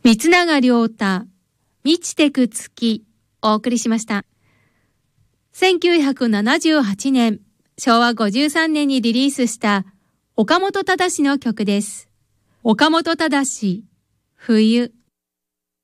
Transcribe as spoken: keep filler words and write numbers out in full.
三永亮太、満ちてく月、お送りしました。せんきゅうひゃくななじゅうはちねん、しょうわごじゅうさんねんにリリースした岡本忠の曲です。岡本忠、冬。